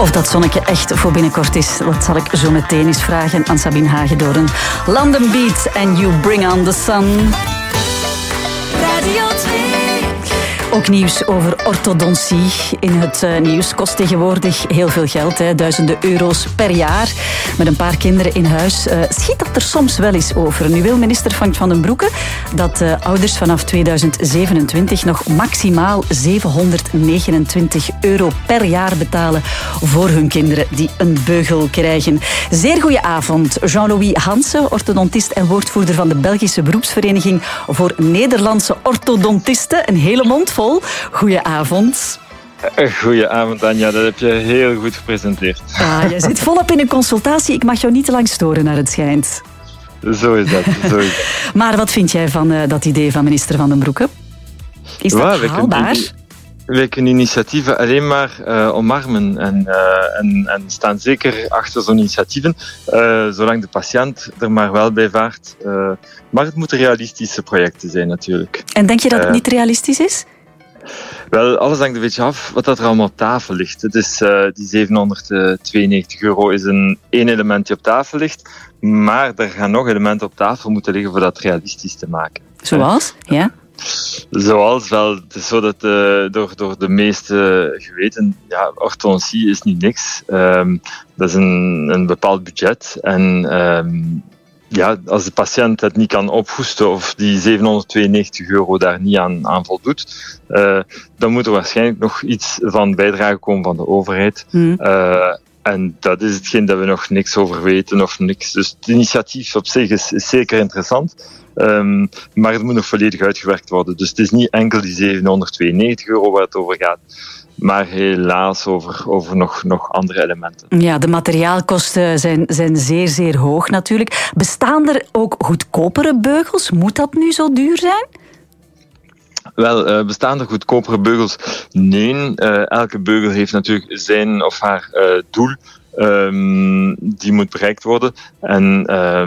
Of dat zonnetje echt voor binnenkort is, dat zal ik zo meteen eens vragen aan Sabine Hagedoorn. London Beat and You Bring on the Sun. Radio 2. Ook nieuws over orthodontie. In het nieuws kost tegenwoordig heel veel geld, hè, duizenden euro's per jaar. Met een paar kinderen in huis schiet dat er soms wel eens over. Nu wil minister Frank van den Broeke dat ouders vanaf 2027 nog maximaal €729 per jaar betalen voor hun kinderen die een beugel krijgen. Zeer goeie avond. Jean-Louis Hansen, orthodontist en woordvoerder van de Belgische beroepsvereniging voor Nederlandse orthodontisten. Een hele mond vol. Goedenavond. Goedenavond, Anja. Dat heb je heel goed gepresenteerd. Je zit volop in een consultatie. Ik mag jou niet te lang storen, naar het schijnt. Zo is dat. Maar wat vind jij van dat idee van minister Van den Broeke? Is dat haalbaar? Wij kunnen initiatieven alleen maar omarmen en staan zeker achter zo'n initiatieven, zolang de patiënt er maar wel bij vaart. Maar het moeten realistische projecten zijn natuurlijk. En denk je dat het niet realistisch is? Wel, alles hangt een beetje af wat er allemaal op tafel ligt. Het is, die €792 is één element die op tafel ligt, maar er gaan nog elementen op tafel moeten liggen voor dat realistisch te maken. Zoals? Ja. Zoals wel, het is zo dat door de meeste geweten, orthodontie is niet niks. Dat is een bepaald budget. En als de patiënt het niet kan ophoesten of die €792 daar niet aan voldoet, dan moet er waarschijnlijk nog iets van bijdrage komen van de overheid. En dat is hetgeen dat we nog niks over weten of niks. Dus het initiatief op zich is zeker interessant. Maar het moet nog volledig uitgewerkt worden. Dus het is niet enkel die €792 waar het over gaat, maar helaas over nog andere elementen. Ja, de materiaalkosten zijn zeer, zeer hoog natuurlijk. Bestaan er ook goedkopere beugels? Moet dat nu zo duur zijn? Wel, bestaan er goedkopere beugels? Nee. Elke beugel heeft natuurlijk zijn of haar doel. Die moet bereikt worden. En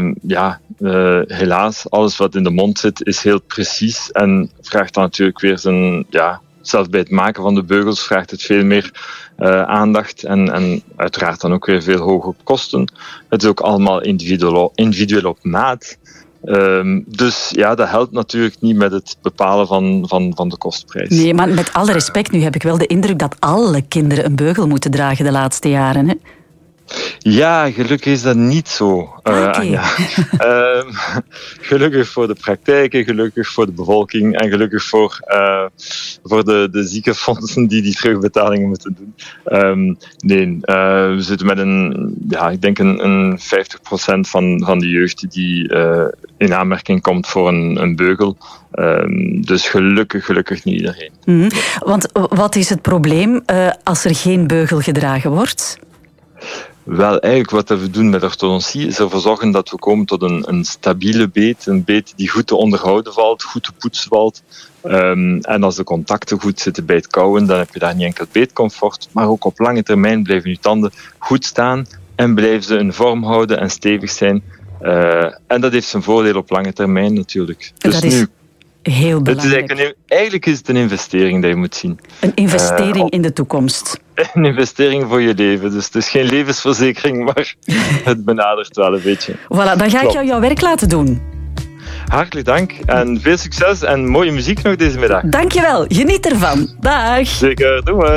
helaas, alles wat in de mond zit is heel precies en vraagt dan natuurlijk weer zelfs bij het maken van de beugels vraagt het veel meer aandacht en uiteraard dan ook weer veel hogere kosten. Het is ook allemaal individueel op maat. Dus dat helpt natuurlijk niet met het bepalen van de kostprijs. Nee, maar met alle respect, nu heb ik wel de indruk dat alle kinderen een beugel moeten dragen de laatste jaren, hè? Ja, gelukkig is dat niet zo, Anja. Gelukkig voor de praktijken, gelukkig voor de bevolking en gelukkig voor de ziekenfondsen die terugbetalingen moeten doen. We zitten met een 50% van de jeugd die in aanmerking komt voor een beugel. Dus gelukkig niet iedereen. Want wat is het probleem als er geen beugel gedragen wordt? Wel, eigenlijk wat we doen met orthodontie is ervoor zorgen dat we komen tot een stabiele beet. Een beet die goed te onderhouden valt, goed te poetsen valt. En als de contacten goed zitten bij het kauwen, dan heb je daar niet enkel beetcomfort, maar ook op lange termijn blijven je tanden goed staan en blijven ze een vorm houden en stevig zijn. En dat heeft zijn voordeel op lange termijn natuurlijk. Dus dat is heel belangrijk. Eigenlijk is het een investering dat je moet zien. Een investering in de toekomst. Een investering voor je leven. Dus het is geen levensverzekering, maar het benadert wel een beetje. Voilà, dan ga ik jou jouw werk laten doen. Hartelijk dank en veel succes en mooie muziek nog deze middag. Dankjewel, geniet ervan. Dag. Zeker, doei.